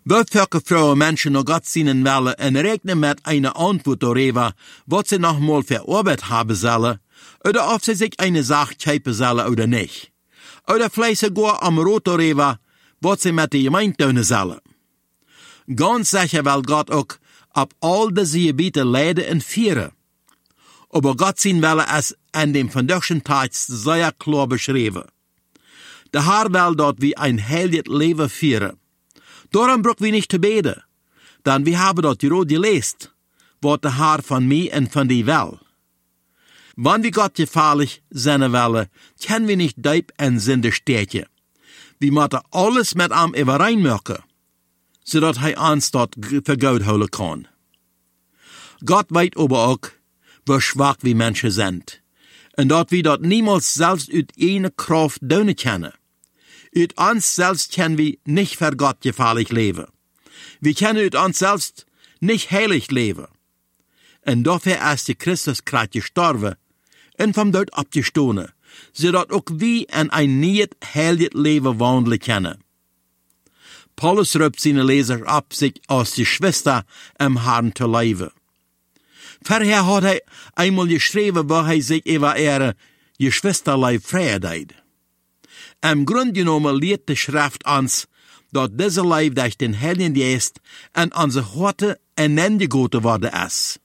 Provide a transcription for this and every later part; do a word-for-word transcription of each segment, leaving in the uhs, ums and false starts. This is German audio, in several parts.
Wat welke vrouwen mensen nog Gott zien willen en rekenen met een antwoord darüber, wat ze nogmaal verarbeitet haben zullen, oder of ze zich eine Sache kaufen zullen oder nicht. Oder vielleicht sogar am Rot darüber, wat ze met de Gemeinde tun zullen. Ganz sicher will Gott auch ab all diese Gebiete leiden und führen. Aber Gott zien will es an dem vandaagse Text sehr klar beschreiben. Der Herr will dort wie ein heiliges Leben führen. Darum brauchen wir nicht zu beten, denn wir haben dort die Rot gelesen, was der Herr von mir und von dir will. Wenn wir Gott gefährlich sein wollen, können wir nicht deep und Sünde stechen. Wir müssen alles mit ihm überein machen, zodat hij ons dort vergoud houden kann. Gott weet aber auch, wie schwach wir Menschen sind, und dat wir dort niemals selbst uit eine Kraft doen können. Uit uns selbst können wir nicht für Gott gefährlich leben. Wir können uit uns selbst nicht heilig leben. Und dafür ist die Christus Christus gestorben und vom Tod abgestoßen, zodat auch wir in ein neues heiliges Leben wandeln können. Paulus ruft seine Leser ab, sich als die Schwester im Herrn zu leben. Vorher hat er einmal geschrieben, wo er sich über ihre Geschwisterleib freut. Im Grunde genommen lehrt die Schrift uns, dass diese Leib durch den Heiligen Geist in unsere Horte hineingegoten worden ist.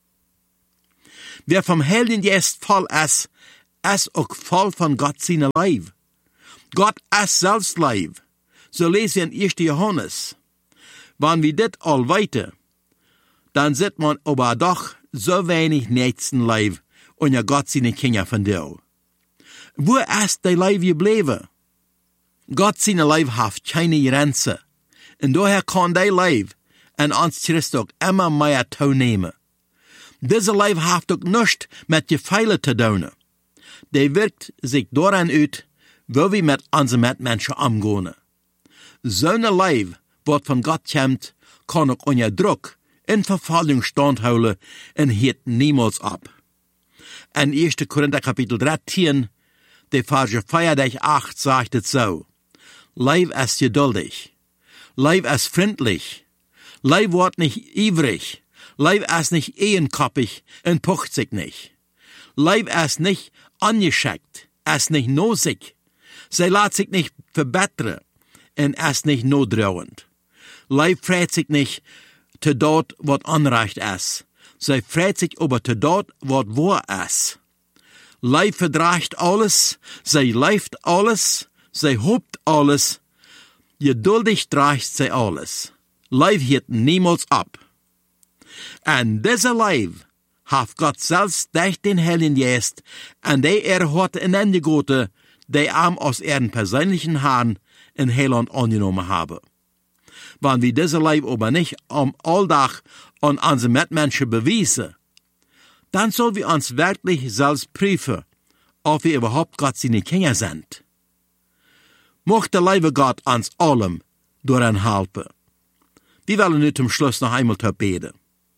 Wer vom Heiligen Geist voll ist, ist auch voll von Gott seine Leib. Gott ist selbst Leib. So lesen wir in ersten Johannes. Wenn wir das all weiter, dann sieht man aber doch so wenig Nächstenleib und ja Gott seine Kinder von dir. Wo ist dein Leib geblieben? Gott seine Leib hat keine Grenze. Und daher kann dein Leib in uns Christus immer mehr teilnehmen. Dieser Leib hat auch nichts mit Gefeilen zu tun. Der wirkt sich daran aus, wo wir mit unseren Mitmenschen umgehen. So ein Leib, was von Gott kommt, kann auch unter Druck in Verfallung standhalten und hört niemals ab. In ersten Korinther Kapitel dreizehn, der Verse vier bis acht sagt es so: Leib ist geduldig, Leib ist freundlich, Leib wird nicht ivrig, Leib ist nicht ehenkoppig und pucht sich nicht. Leib ist nicht angeschickt, ist nicht nosig, sie lässt sich nicht verbessern und ist nicht notdrückend. Leib freut sich nicht zu dort, was Unrecht ist. Sie freut sich aber zu dort, was wahr ist. Leib verdracht alles, sie leift alles, sie hobt alles, geduldig dracht sie alles. Leib hört niemals ab. Und dieser Leib hat Gott selbst durch den Heiligen Geist, und der er hat in Ende gegoten, der ihm aus ihren persönlichen Herrn in Heiland angenommen habe. Wenn wir diese Leib aber nicht am Alltag an unsere Mitmenschen beweisen, dann sollen wir uns wirklich selbst prüfen, ob wir überhaupt Gott seine Kinder sind. Mocht der liebe Gott uns allem daran helfen. Wir wollen nu zum Schluss noch einmal beten.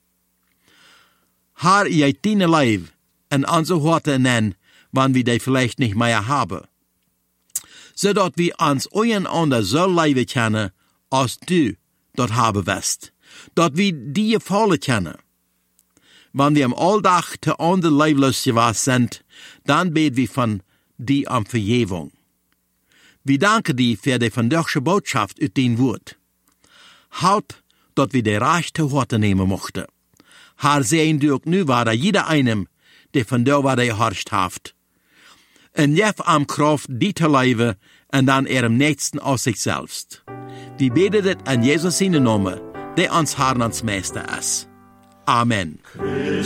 Herr, ihr deine Leib in unsere Worte nennen, wann wir die vielleicht nicht mehr haben, zodat wir uns einander so lieben können, als du dort haben wirst, dat wir dir gefallen können. Wenn wir am Alltag zu anderen leiblos gewesen sind, dann beten wir von dir um Vergebung. Wir danken dir für die vandaagse Botschaft uit dein Wort. Halb, dat wir die Recht zu Worte nehmen mochten. Herr, sehen du auch nu, war jeder einem, der von dir war der gehorcht haft. Und jef am Kraft die zu leben, und dann ihrem Nächsten aus sich selbst. Wir beten das an Jesus in den Namen, der uns Herrn und Meister ist. Amen.